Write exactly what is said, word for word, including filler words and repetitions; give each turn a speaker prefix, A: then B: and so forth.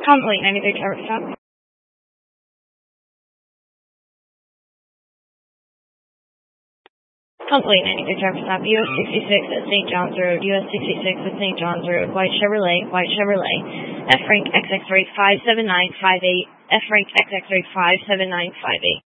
A: Complete ninety-three Trevor stop. Complete ninety-three Trevor stop. U S sixty-six at Saint John's Road. U S sixty-six at Saint John's Road. White Chevrolet. White Chevrolet. F rank X X rate five seven nine five eight. F rank X X rate five seven nine five eight.